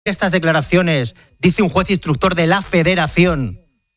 estas declaraciones dice un juez instructor de la Federación,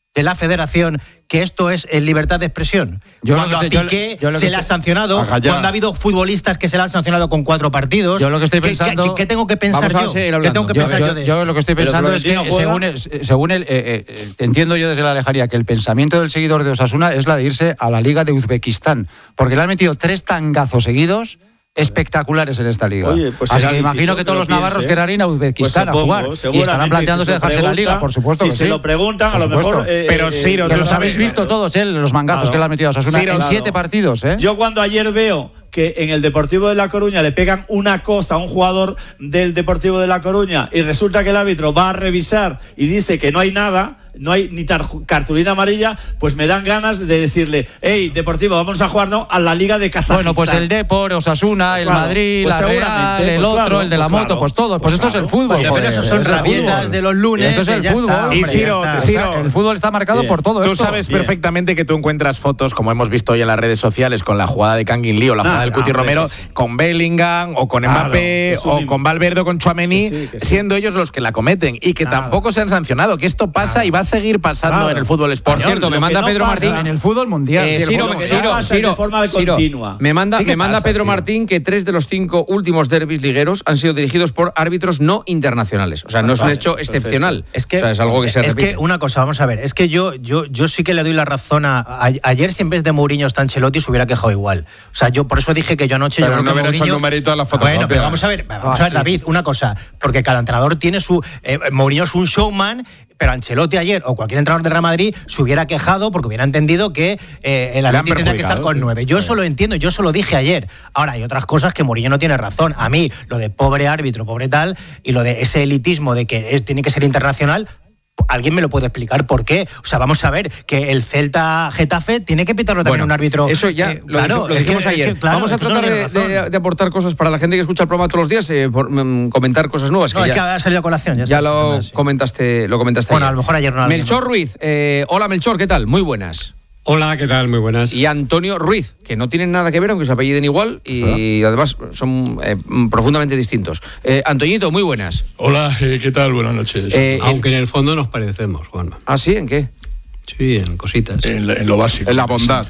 que esto es libertad de expresión? Cuando a Piqué se le ha sancionado, cuando ha habido futbolistas que se le han sancionado con 4 partidos. Yo lo que estoy pensando... ¿Qué tengo que pensar yo? ¿Qué tengo que pensar yo de esto? Yo lo que estoy pensando es que, según él, entiendo yo desde la lejanía, que el pensamiento del seguidor de Osasuna es la de irse a la Liga de Uzbekistán, porque le han metido 3 tangazos seguidos espectaculares en esta liga. Oye, pues así que imagino que todos los navarros querrán ir a Uzbekistán a jugar y estarán planteándose dejarse la liga, por supuesto. Si se lo preguntan, a lo mejor. Pero Ciro, que los habéis visto todos, los mangazos que le han metido a Osasuna en 7 partidos. Yo cuando ayer veo que en el Deportivo de La Coruña le pegan una cosa a un jugador del Deportivo de La Coruña y resulta que el árbitro va a revisar y dice que no hay nada, no hay ni cartulina amarilla, pues me dan ganas de decirle: hey, Deportivo, vamos a jugar a la Liga de Kazajistán. Bueno, pues el Depor, Osasuna, el Madrid, la Real, el otro, el de la moto, pues todos. Pues esto es el fútbol. Pero eso son rabietas de los lunes. Esto es el fútbol. Y Ciro, el fútbol está marcado por todo esto. Tú sabes perfectamente que tú encuentras fotos, como hemos visto hoy en las redes sociales, con la jugada de Kangin Lee o la jugada del Cuti Romero, con Bellingham o con Mbappé o con Valverde o con Tchouaméni, siendo ellos los que la cometen y que tampoco se han sancionado, que esto pasa y va a seguir pasando en el fútbol español. Por cierto, me manda Pedro Martín en el fútbol mundial. Ciro, de forma continua. Me manda Pedro Martín que 3 de los 5 últimos derbis ligueros han sido dirigidos por árbitros no internacionales. O sea, no es un hecho excepcional. Es que, o sea, es algo que se repite. Es que una cosa, vamos a ver, es que yo sí que le doy la razón ayer, si en vez de Mourinho está Ancelotti, se hubiera quejado igual. O sea, yo por eso dije que yo anoche... Pero yo no hubiera hecho el Mourinho, numerito a la fotografía. Bueno, pero vamos a ver, David, una cosa, porque cada entrenador tiene su... Mourinho es un showman, pero Ancelotti ayer, o cualquier entrenador de Real Madrid, se hubiera quejado porque hubiera entendido que el Atlético tendría que estar con 9. Yo eso lo entiendo, yo eso lo dije ayer. Ahora, hay otras cosas que Mourinho no tiene razón. A mí, lo de pobre árbitro, pobre tal, y lo de ese elitismo de que tiene que ser internacional... ¿Alguien me lo puede explicar por qué? O sea, vamos a ver, que el Celta Getafe tiene que pitarlo también un árbitro. Eso ya lo dijimos ayer. Vamos a tratar de aportar cosas para la gente que escucha el programa todos los días, comentar cosas nuevas. No, es que ha salido a colación. Ya lo comentaste bueno, ayer. A lo mejor ayer no. Melchor Ruiz. Hola, Melchor, ¿qué tal? Muy buenas. Hola, ¿qué tal? Muy buenas. Y Antonio Ruiz, que no tienen nada que ver, aunque se apelliden igual y además son profundamente distintos. Antoñito, muy buenas. Hola, ¿qué tal? Buenas noches. Aunque en el fondo nos parecemos, Juanma. ¿Ah, sí? ¿En qué? Sí, en cositas. En lo básico. En la bondad.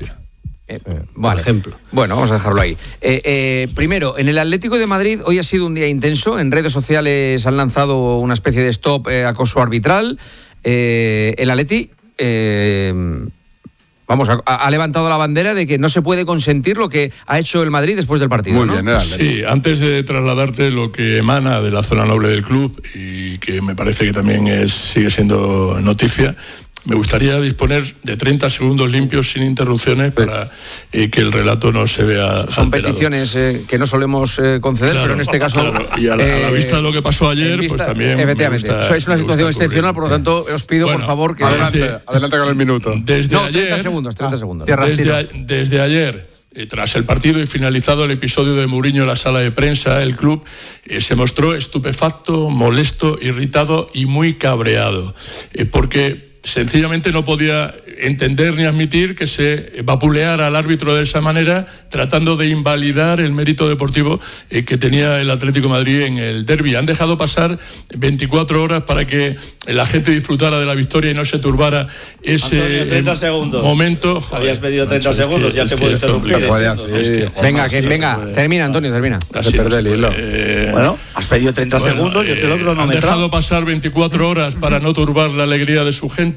Por ejemplo. Bueno, vamos a dejarlo ahí. Primero, en el Atlético de Madrid hoy ha sido un día intenso. En redes sociales han lanzado una especie de stop acoso arbitral. El Atleti... ha levantado la bandera de que no se puede consentir lo que ha hecho el Madrid después del partido. Muy bien, Sí, antes de trasladarte lo que emana de la zona noble del club y que me parece que también sigue siendo noticia, me gustaría disponer de 30 segundos limpios sin interrupciones para que el relato no se vea Son alterado. Peticiones que no solemos conceder, Claro, pero en este caso... Claro. Y a la vista de lo que pasó ayer, pues también... Efectivamente, es una situación excepcional, por lo tanto, os pido, por favor, que... Adelante con el minuto. Desde ayer, 30 segundos. Desde ayer, tras el partido y finalizado el episodio de Mourinho en la sala de prensa, el club se mostró estupefacto, molesto, irritado y muy cabreado, porque sencillamente no podía entender ni admitir que se vapuleara al árbitro de esa manera, tratando de invalidar el mérito deportivo que tenía el Atlético de Madrid en el derbi. Han dejado pasar 24 horas para que la gente disfrutara de la victoria y no se turbara ese Antonio, 30 segundos. momento. Habías pedido 30 segundos, ya te puedo interrumpir. Venga, termina, Antonio, termina. Así se pierde el hilo. Bueno, has pedido 30 segundos, yo te lo cronometrado. Han dejado pasar 24 horas para no turbar la alegría de su gente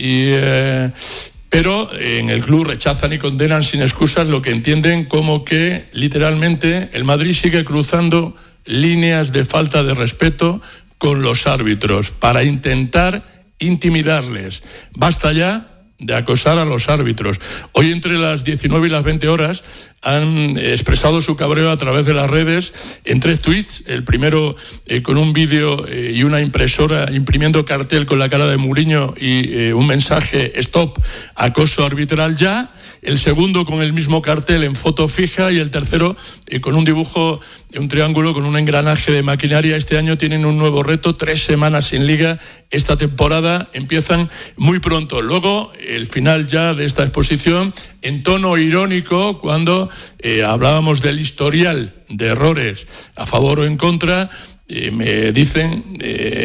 pero en el club rechazan y condenan sin excusas lo que entienden como que literalmente el Madrid sigue cruzando líneas de falta de respeto con los árbitros para intentar intimidarles. Basta ya de acosar a los árbitros. Hoy entre las 19 y las 20 horas han expresado su cabreo a través de las redes en 3 tweets, el primero con un vídeo y una impresora imprimiendo cartel con la cara de Mourinho y un mensaje stop, acoso arbitral ya, el segundo con el mismo cartel en foto fija y el tercero con un dibujo de un triángulo con un engranaje de maquinaria. Este año tienen un nuevo reto, 3 semanas sin liga, esta temporada empiezan muy pronto. Luego el final ya de esta exposición en tono irónico cuando hablábamos del historial de errores a favor o en contra, me dicen